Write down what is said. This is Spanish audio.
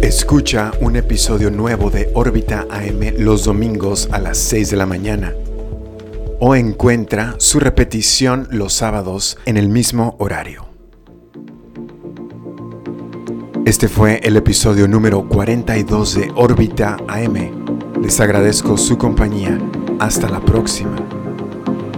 Escucha un episodio nuevo de Órbita AM los domingos a las 6 de la mañana o encuentra su repetición los sábados en el mismo horario. Este fue el episodio número 42 de Órbita AM. Les agradezco su compañía. Hasta la próxima.